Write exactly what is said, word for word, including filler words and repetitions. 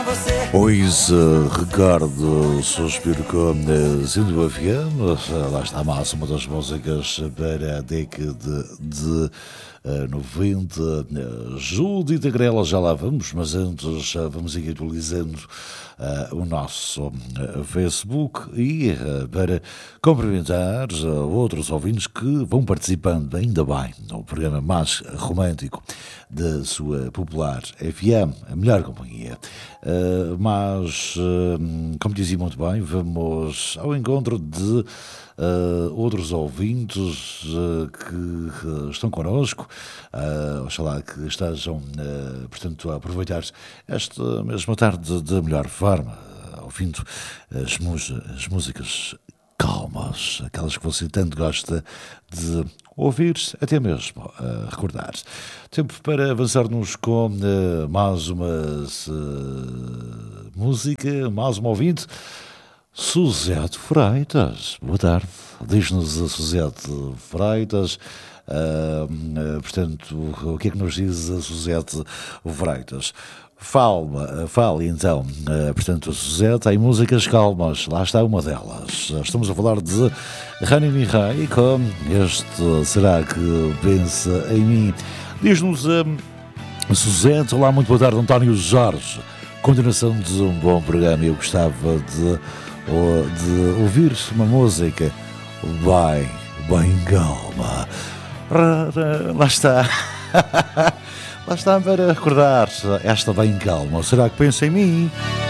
Pois, uh, Ricardo Suspiro com uh, Zindo F M, uh, lá está mais uma das músicas para a década de uh, noventa. Uh, Judita Grela, já lá vamos, mas antes uh, vamos aqui atualizando uh, o nosso uh, Facebook e uh, para cumprimentar uh, outros ouvintes que vão participando, ainda bem, no programa mais romântico da sua popular F M, a melhor companhia. Uh, mas, uh, como dizia muito bem, vamos ao encontro de uh, outros ouvintes uh, que uh, estão connosco. Uh, oxalá que estejam, uh, portanto, a aproveitar esta mesma tarde da melhor forma, uh, ouvindo as, as músicas calmas, aquelas que você tanto gosta de ouvir, até mesmo uh, recordar. Tempo para avançarmos com uh, mais uma uh, música, mais um ouvinte. Suzete Freitas, boa tarde. Diz-nos a Suzete Freitas. Uh, uh, portanto, o que é que nos diz a Suzete Freitas? Fala, fala então, uh, portanto, a Suzete, em músicas calmas, lá está uma delas. Estamos a falar de Rani Mihai com este Será que pensa em mim? Diz-nos a uh, Suzete, olá, muito boa tarde, António Jorge. Continuação de um bom programa, eu gostava de, uh, de ouvir uma música bem, bem calma. Lá está. Lá está para recordar esta bem calma. Será que pensa em mim?